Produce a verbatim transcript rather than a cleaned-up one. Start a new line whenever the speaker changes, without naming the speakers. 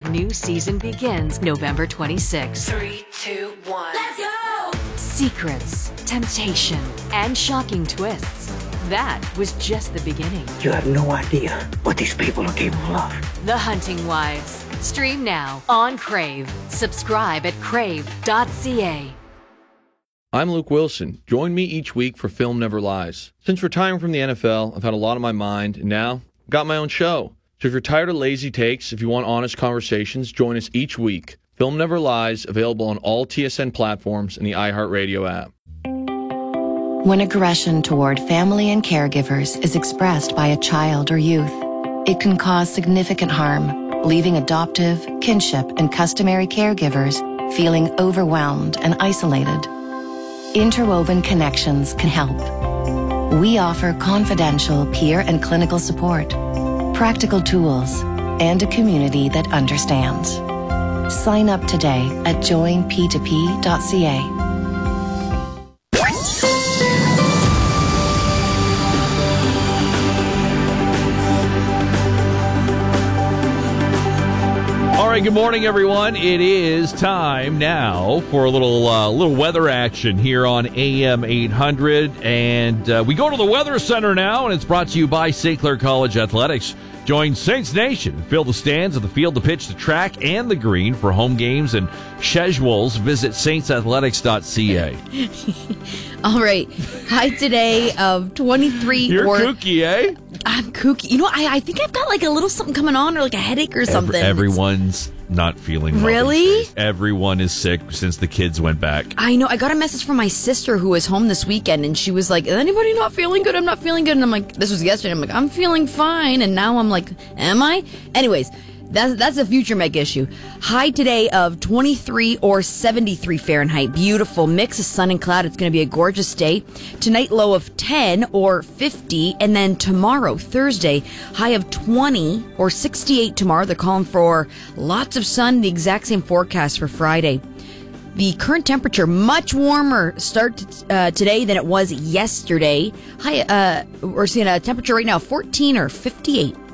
New season begins November twenty-sixth.
Three, two, one. Let's go!
Secrets, temptation, and shocking twists. That was just the beginning.
You have no idea what these people are capable of.
The Hunting Wives. Stream now on Crave. Subscribe at crave dot c a.
I'm Luke Wilson. Join me each week for Film Never Lies. Since retiring from the N F L, I've had a lot on my mind, and now I've got my own show. So if you're tired of lazy takes, if you want honest conversations, join us each week. Film Never Lies, available on all T S N platforms and the iHeartRadio app.
When aggression toward family and caregivers is expressed by a child or youth, it can cause significant harm, leaving adoptive, kinship, and customary caregivers feeling overwhelmed and isolated. Interwoven Connections can help. We offer confidential peer and clinical support, practical tools, and a community that understands. Sign up today at join p two p dot c a.
All right, good morning, everyone. It is time now for a little uh, little weather action here on A M eight hundred. And uh, we go to the Weather Center now, and it's brought to you by Saint Clair College Athletics. Join Saints Nation. Fill the stands at the field, the pitch, the track, and the green for home games and schedules. Visit saints athletics dot c a.
All right. High today of twenty-three.
You're
or-
kooky, eh?
I'm kooky. You know, I, I think I've got like a little something coming on or like a headache or something.
Every, everyone's not feeling well.
Really?
Everyone is sick since the kids went back.
I know. I got a message from my sister who was home this weekend, and she was like, is anybody not feeling good? I'm not feeling good. And I'm like, this was yesterday. I'm like, I'm feeling fine. And now I'm like, am I? Anyways, that's, that's a future meg issue. High today of twenty-three or seventy-three Fahrenheit. Beautiful mix of sun and cloud. It's going to be a gorgeous day. Tonight, low of ten or fifty. And then tomorrow, Thursday, high of twenty or sixty-eight tomorrow. They're calling for lots of sun. The exact same forecast for Friday. The current temperature, much warmer start uh, today than it was yesterday. High, uh, we're seeing a temperature right now, fourteen or fifty-eight.